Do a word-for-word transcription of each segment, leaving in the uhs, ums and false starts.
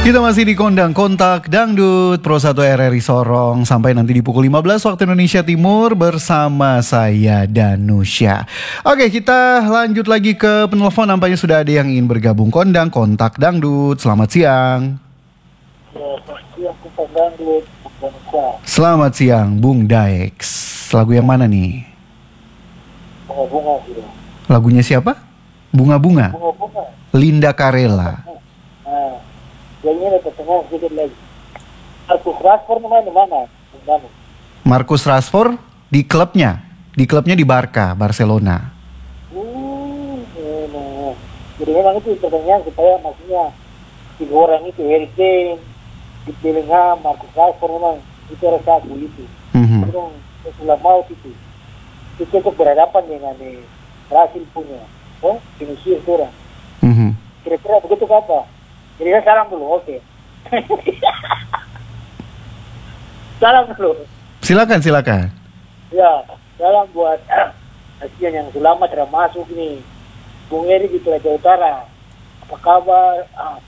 Kita masih di Kondang Kontak Dangdut Pro satu R R I Sorong sampai nanti di pukul lima belas waktu Indonesia Timur bersama saya Danusya. Oke, kita lanjut lagi ke penelpon. Nampaknya sudah ada yang ingin bergabung. Kondang Kontak Dangdut. Selamat siang. Selamat siang Bung Daex. Lagu yang mana nih? Bunga-bunga gitu. Lagunya siapa? Bunga-bunga. Bunga-bunga. Linda Carella. Nah, yang ini ke tengah sedikit lagi. Marcus Rashford mana mana? Mana? Marcus Rashford di klubnya, di klubnya di Barca, Barcelona. Hmm, nah. Jadi memang itu pertanyaan supaya maksudnya tiga orang itu Harry Kane, Bellingham, Marcus Rashford memang itu rasa aku itu. Mm-hmm. Memang setelah mau itu, itu untuk berhadapan dengan eh, Brasil punya, oh Vinicius orang. Mm-hmm. Kira-kira begitu apa? Jadi saya salam dulu, oke. Salam dulu. Silakan, silakan. Ya, salam buat kasihan yang selamat sudah masuk nih. Bung Eri di Toraja Utara. Apa kabar? Ah.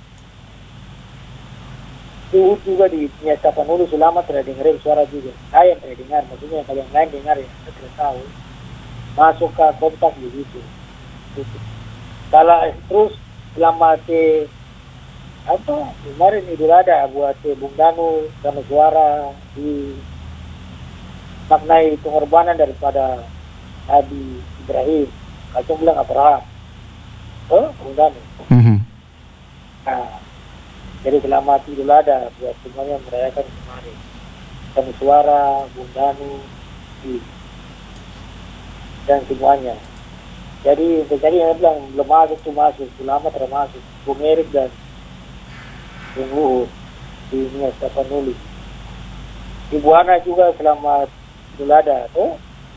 Suhu juga di Nyata Panulu selamat sudah dengerin suara juga. Saya yang tidak dengar, maksudnya kalau yang lain dengar ya, saya tidak tahu. Masuk ke kontak begitu. Gitu. Kalau terus selamat eh, apa kemarin Idul Adha buat eh, Bung Danu sama suara di maknai pengorbanan daripada Nabi Ibrahim. Kalau bilang Abraham, oh Bung Danu. Mm-hmm. Nah, jadi selamat Idul Adha buat semuanya merayakan kemarin. Kami suara Bung Danu di dan semuanya. Jadi untuk tadi yang bilang belum masuk tuh masuk, selamat termasuk Bung Erik dan Bung Luhut di Nyata Panulu. Ibu Ana juga selamat Idul Adha, tuh.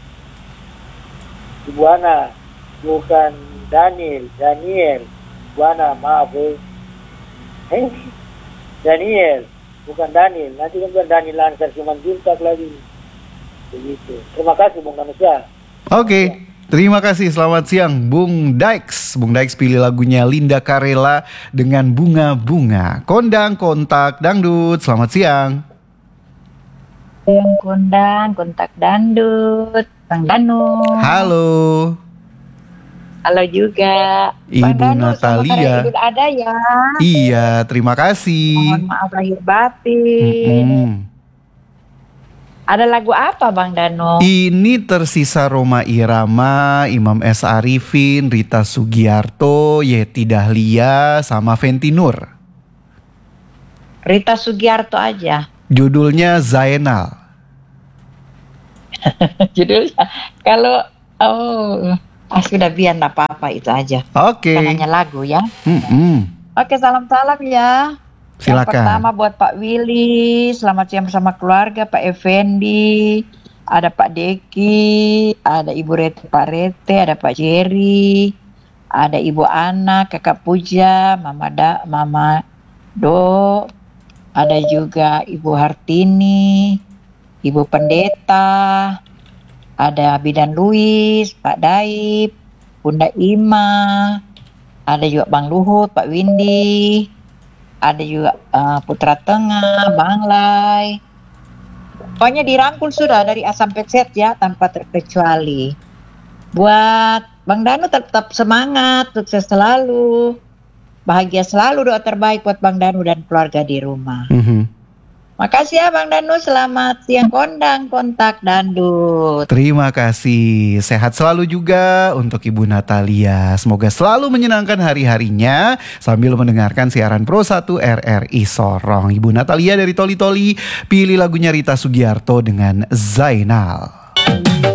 Ibu Ana bukan Daniel, Daniel. Ibu Ana maaf eh. Eh, Daniel, bukan Daniel. Nanti kan bukan Daniel Lansar cuma Juntak lagi. Begitu. Terima kasih Bung Manusia. Oke, terima kasih. Selamat siang Bung Daex. Bung Daex pilih lagunya Linda Carella dengan Bunga-bunga. Kondang Kontak Dangdut. Selamat siang. Yang Kondang Kontak Dangdut, Bang Danu. Halo. Halo juga. Ibu Bang Danu, Natalia. Idul Adha ya. Iya, terima kasih. Mohon maaf lahir batin. Mm-mm. Ada lagu apa Bang Danu? Ini tersisa Rhoma Irama, Imam S. Arifin, Rita Sugiarto, Yeti Dahlia, sama Fenty Nur. Rita Sugiarto aja. Judulnya Zainal. Judulnya kalau oh ah, sudah biar enggak apa-apa itu aja. Oke. Kan hanya lagu ya. Mm-mm. Oke, salam-salam ya. Yang Silakan. pertama buat Pak Willy, selamat siang bersama keluarga, Pak Effendi, ada Pak Deki, ada Ibu Rete, Pak Rete, ada Pak Jerry, ada Ibu Ana, Kakak Puja, Mama Da, Mama Do, ada juga Ibu Hartini, Ibu Pendeta, ada Bidan Luis, Pak Daib, Bunda Ima, ada juga Bang Luhut, Pak Windy, ada juga uh, Putra Tengah, Bang Lai. Pokoknya dirangkul sudah dari A sampai Z ya, tanpa terkecuali. Buat Bang Danu tetap semangat, sukses selalu, bahagia selalu, doa terbaik buat Bang Danu dan keluarga di rumah. Mm-hmm. Makasih ya Bang Danu, selamat siang Kondang Kontak Dangdut. Terima kasih. Sehat selalu juga untuk Ibu Natalia. Semoga selalu menyenangkan hari-harinya sambil mendengarkan siaran Pro satu R R I Sorong. Ibu Natalia dari Toli Toli pilih lagunya Rita Sugiarto dengan Zainal.